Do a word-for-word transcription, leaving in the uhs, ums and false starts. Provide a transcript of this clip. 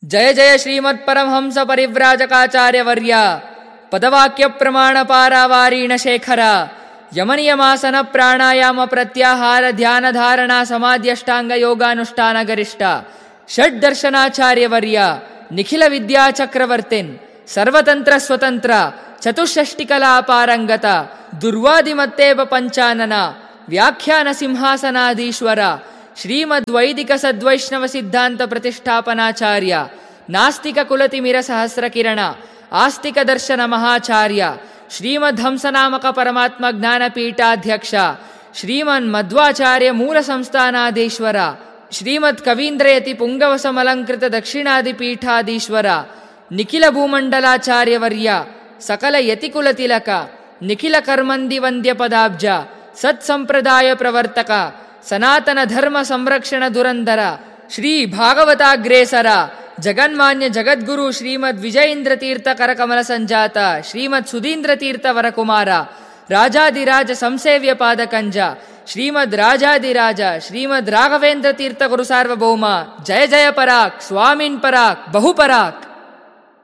ಜಯ ಜಯ ಶ್ರೀಮತ್ ಪರಮಹಂಸ ಪರಿವ್ರಾಜಕಾಚಾರ್ಯವರ್ಯ ಪದವಾಕ್ಯ ಪ್ರಮಾಣ ಪಾರಾವಾರೀಣ ಶೇಖರ ಯಮನಿಯಮಾಸನ ಪ್ರಾಣಾಯಾಮ ಪ್ರತ್ಯಾಹಾರ ಧ್ಯಾನ ಧಾರಣಾ ಸಮಾಧ್ಯಷ್ಟಾಂಗ ಯೋಗಾನುಷ್ಠಾನ ಗರಿಷ್ಠ ಷಡ್ ದರ್ಶನಾಚಾರ್ಯವರ್ಯ ನಿಖಿಲ ವಿದ್ಯಾ ಚಕ್ರವರ್ತಿನ್ ಸರ್ವತಂತ್ರ ಸ್ವತಂತ್ರ ಚತುಷ್ಷಷ್ಟಿಕಲಾ ಪಾರಂಗತ ದುರ್ವಾದಿಮತ್ತೇವ ಪಂಚಾನನ ವ್ಯಾಖ್ಯಾನ ಸಿಂಹಾಸನಾಧೀಶ್ವರ ಶ್ರೀಮದ್ ವೈದಿಕ ಸದ್ವೈಷ್ಣವ ಸಿದ್ಧಾಂತ ಪ್ರತಿಷ್ಠಾಪನಾಚಾರ್ಯ ನಾಸ್ತಿಕ ಕುಲತಿಮಿರ ಸಹಸ್ರ ಕಿರಣ ಆಸ್ತಿಕ ದರ್ಶನ ಮಹಾಚಾರ್ಯ ಶ್ರೀಮದ್ ಹಂಸನಾಮಕ ಪರಮಾತ್ಮ ಜ್ಞಾನಪೀಠಾಧ್ಯಕ್ಷ ಶ್ರೀಮನ್ ಮಧ್ವಾಚಾರ್ಯ ಮೂಲ ಸಂಸ್ಥಾನಾಧೀಶ್ವರ ಶ್ರೀಮದ್ ಕವೀಂದ್ರಯತಿ ಪುಂಗವಸಮಲಂಕೃತ ದಕ್ಷಿಣಾದಿಪೀಠಾಧೀಶ್ವರ ನಿಖಿಲ ಭೂಮಂಡಲಾಚಾರ್ಯವರ್ಯ ಸಕಲ ಯತಿಕುಲ ತಿಲಕ ನಿಖಿಲ ಕರ್ಮಂದಿ ವಂದ್ಯ ಪದಾಬ್ಜ ಸತ್ಸಂಪ್ರದಾಯ ಪ್ರವರ್ತಕ ಸನಾತನ ಧರ್ಮ ಸಂರಕ್ಷಣ ದುರಂದರ ಶ್ರೀ ಭಾಗವತಾಗ್ರೇಸರ ಜಗನ್ಮಾನ್ಯ ಜಗದ್ಗುರು ಶ್ರೀಮದ್ ವಿಜಯೇಂದ್ರ ತೀರ್ಥ ಕರಕಮಲ ಸಂಜಾತ ಶ್ರೀಮದ್ ಸುಧೀಂದ್ರ ತೀರ್ಥ ವರಕುಮಾರ ರಾಜಾದಿರಾಜ ಸಂಸೇವ್ಯ ಪಾದಕಂಜ ಶ್ರೀಮದ್ ರಾಜಾದಿರಾಜ ಶ್ರೀಮದ್ ರಾಘವೇಂದ್ರ ತೀರ್ಥ ಗುರು ಸಾರ್ವಭೌಮ ಜಯ ಜಯ ಪರಾಕ್ ಸ್ವಾಮಿನ್ ಪರಾಕ್ ಬಹುಪರಾಕ್.